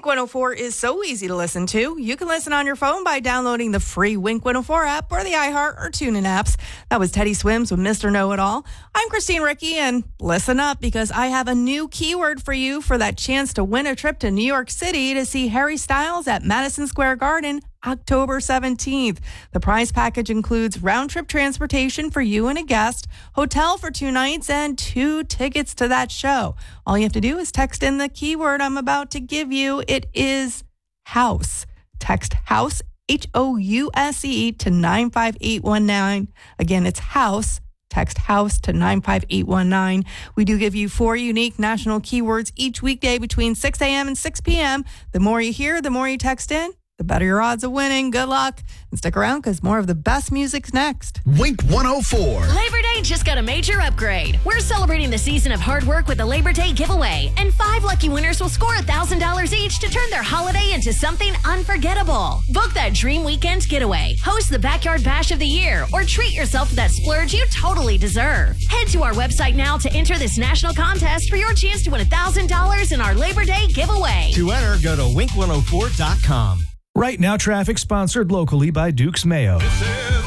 Wink 104 is so easy to listen to. You can listen on your phone by downloading the free Wink 104 app or the iHeart or TuneIn apps. That was Teddy Swims with Mr. Know-It-All. I'm Christine Ricky, and listen up because I have a new keyword for you for that chance to win a trip to New York City to see Harry Styles at Madison Square Garden October 17th. The prize package includes round-trip transportation for you and a guest, hotel for 2 nights, and 2 tickets to that show. All you have to do is text in the keyword I'm about to give you. It is house. Text house, House, to 95819. Again, it's house. Text house to 95819. We do give you 4 unique national keywords each weekday between 6 a.m. and 6 p.m. The more you hear, the more you text in, the better your odds of winning. Good luck. And stick around because more of the best music's next. Wink 104. Labor Day just got a major upgrade. We're celebrating the season of hard work with the Labor Day giveaway, and 5 lucky winners will score $1,000 each to turn their holiday into something unforgettable. Book that dream weekend getaway, host the Backyard Bash of the Year, or treat yourself to that splurge you totally deserve. Head to our website now to enter this national contest for your chance to win $1,000 in our Labor Day giveaway. To enter, go to wink104.com. Right Now Traffic, sponsored locally by Duke's Mayo. This is